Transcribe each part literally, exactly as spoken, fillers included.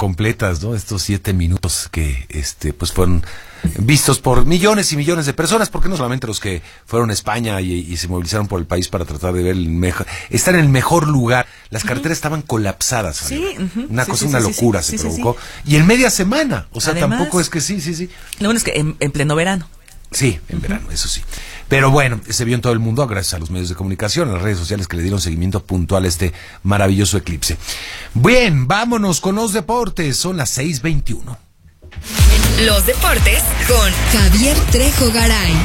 completas, ¿no? Estos siete minutos que, este, pues fueron vistos por millones y millones de personas, porque no solamente los que fueron a España y, y se movilizaron por el país para tratar de ver el mejor, estar en el mejor lugar. Las carreteras uh-huh. estaban colapsadas. Sí, uh-huh. Una sí, cosa, sí, una sí, locura sí, se sí, provocó. Sí, sí. Y en media semana, o sea, Además, tampoco es que sí, sí, sí. Lo bueno es que en, en pleno verano. Sí, en uh-huh. verano, eso sí. Pero bueno, se vio en todo el mundo gracias a los medios de comunicación, a las redes sociales que le dieron seguimiento puntual a este maravilloso eclipse. Bien, vámonos con los deportes. Son las seis veintiuno. Los deportes con Javier Trejo Garay.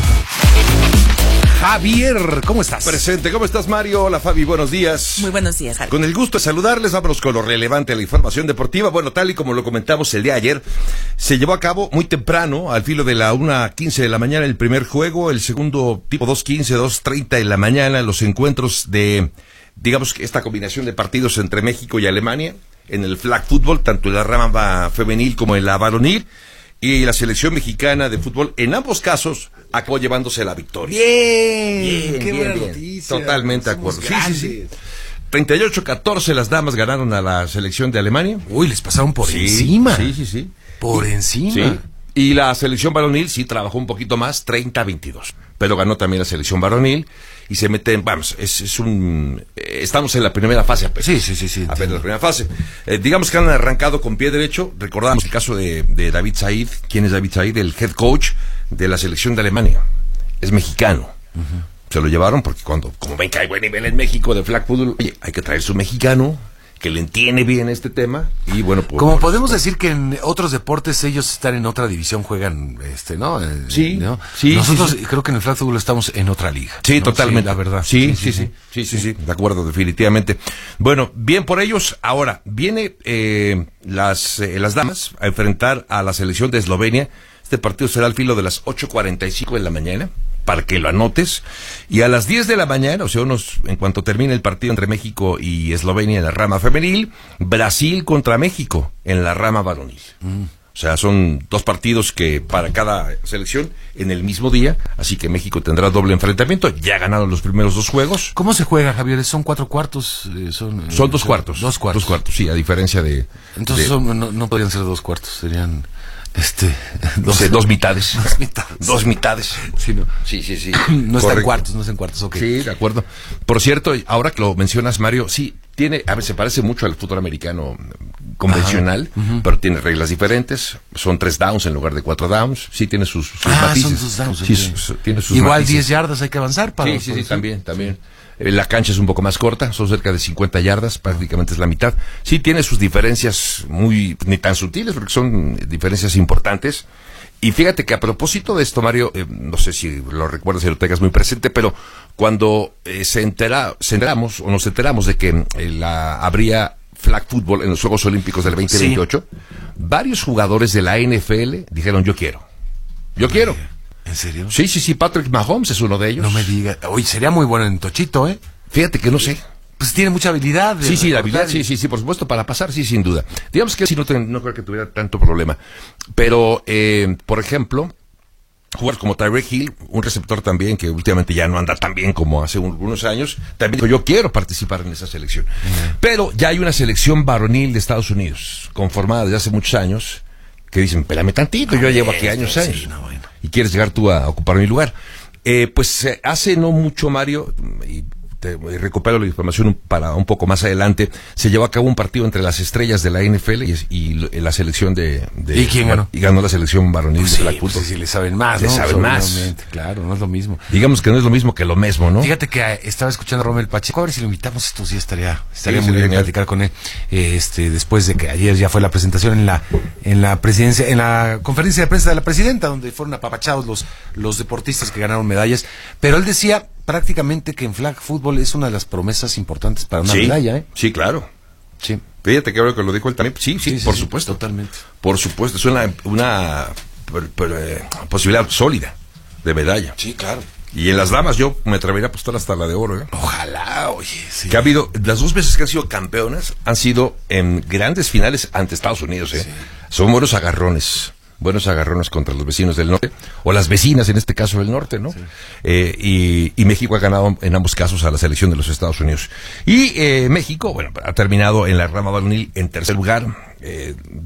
Javier, ¿cómo estás? Presente, ¿cómo estás, Mario? Hola, Fabi, buenos días. Muy buenos días, Javier. Con el gusto de saludarles, vámonos con lo relevante de la información deportiva. Bueno, tal y como lo comentamos el día de ayer, se llevó a cabo muy temprano, al filo de la una quince de la mañana, el primer juego, el segundo tipo dos quince, dos treinta de la mañana, los encuentros de, digamos que esta combinación de partidos entre México y Alemania, en el flag football, tanto en la rama femenil como en la varonil, y la selección mexicana de fútbol, en ambos casos, acabó llevándose la victoria. Bien, bien, qué bien, buena bien. noticia. Totalmente de acuerdo. Sí, sí, sí. treinta y ocho a catorce las damas ganaron a la selección de Alemania. Uy, les pasaron por sí, encima. Sí, sí, sí. Por y, encima. Sí. Y la selección varonil sí trabajó un poquito más, treinta a veintidós. Pero ganó también la selección varonil y se meten, vamos, es, es un... Eh, estamos en la primera fase apenas. Sí, sí, sí, sí. Apenas en la primera fase. Eh, digamos que han arrancado con pie derecho. Recordamos el caso de, de David Said. ¿Quién es David Said? El head coach de la selección de Alemania. Es mexicano. Uh-huh. Se lo llevaron porque cuando, como ven que hay buen nivel en México de flag football, oye, hay que traer su mexicano que le entiende bien este tema y bueno, pues, como por, podemos por, decir que en otros deportes ellos están en otra división, juegan este, ¿no? Eh, sí, ¿no? sí. Nosotros sí, sí. creo que en el flag football estamos en otra liga. Sí, ¿no? totalmente. Sí, la verdad. Sí, sí, sí, sí, sí, sí, sí, de acuerdo, definitivamente. Bueno, bien por ellos. Ahora, viene eh, las, eh, las damas a enfrentar a la selección de Eslovenia. Este partido será al filo de las ocho cuarenta y cinco de la mañana, para que lo anotes, y a las diez de la mañana, o sea, unos, en cuanto termine el partido entre México y Eslovenia en la rama femenil, Brasil contra México en la rama varonil. Mm. O sea, son dos partidos que para cada selección en el mismo día, así que México tendrá doble enfrentamiento. Ya ganaron los primeros dos juegos. ¿Cómo se juega, Javier? ¿Son cuatro cuartos? Eh, son, eh, son dos cuartos. Dos cuartos. Dos cuartos, sí, a diferencia de... Entonces de, son, no, no podrían ser dos cuartos, serían... Este, dos, sé, dos mitades. Dos mitades. Dos mitades. Sí, no. Sí, sí, sí. No está en cuartos, no está en cuartos, ok. Sí, de acuerdo. Por cierto, ahora que lo mencionas, Mario, sí, tiene, a ver, se parece mucho al fútbol americano convencional, uh-huh. pero tiene reglas diferentes. Son tres downs en lugar de cuatro downs. Sí, tiene sus, sus ah, matices. son dos downs. Sí, su, tiene sus Igual matices. diez yardas hay que avanzar para... Sí, sí, sí, también, también. La cancha es un poco más corta, son cerca de cincuenta yardas, prácticamente es la mitad. Sí, tiene sus diferencias muy, ni tan sutiles, porque son diferencias importantes. Y fíjate que a propósito de esto, Mario, eh, no sé si lo recuerdas, si lo tengas muy presente, pero cuando eh, se, entera, se enteramos, o nos enteramos de que eh, la, habría flag football en los Juegos Olímpicos del veinte veintiocho, sí. varios jugadores de la N F L dijeron, yo quiero, yo quiero. ¿En serio? Sí, sí, sí, Patrick Mahomes es uno de ellos. No me diga. Oye, sería muy bueno en Tochito, ¿eh? Fíjate que no sé. Pues tiene mucha habilidad. Sí, sí, la habilidad, sí, sí, sí, por supuesto, para pasar, sí, sin duda. Digamos que sí, no, ten, no creo que tuviera tanto problema. Pero, eh, por ejemplo, jugar como Tyreek Hill, un receptor también que últimamente ya no anda tan bien como hace un, unos años, también dijo, yo quiero participar en esa selección. Uh-huh. Pero ya hay una selección varonil de Estados Unidos, conformada desde hace muchos años, que dicen, pélame tantito, yo llevo aquí años, años. Sí, no, bueno. Y quieres llegar tú a ocupar mi lugar. Eh, pues eh, hace no mucho, Mario, y te recupero la información para un poco más adelante, se llevó a cabo un partido entre las estrellas de la N F L y, y la selección de, de... ¿Y quién ganó? Y ganó la selección varonil pues de sí, flag football. Pues sí, le saben más, le ¿no? saben más. Claro, no es lo mismo. Digamos que no es lo mismo que lo mismo, ¿no? Fíjate que eh, estaba escuchando a Rommel Pacheco, a ver si lo invitamos estos días, estaría, estaría sí, muy sí, bien genial. platicar con él, eh, este, después de que ayer ya fue la presentación en la, en la presidencia, en la conferencia de prensa de la presidenta, donde fueron apapachados los, los deportistas que ganaron medallas, pero él decía prácticamente que en flag fútbol es una de las promesas importantes para una sí, medalla, ¿eh? Sí, claro. Sí. Fíjate que ahora que lo dijo él también, sí, sí, sí, sí por sí, supuesto. Totalmente. Por supuesto, es una, una per, per, eh, posibilidad sólida de medalla. Sí, claro. Y en las damas yo me atrevería a apostar hasta la de oro, ¿eh? Ojalá, oye. Sí. Que ha habido, las dos veces que han sido campeonas, han sido en grandes finales ante Estados Unidos, ¿eh? Sí. Son buenos agarrones. Buenos agarrones contra los vecinos del norte, o las vecinas en este caso del norte, ¿no? Sí. Eh, y, y México ha ganado en ambos casos a la selección de los Estados Unidos. Y eh, México, bueno, ha terminado en la rama varonil en tercer lugar, eh,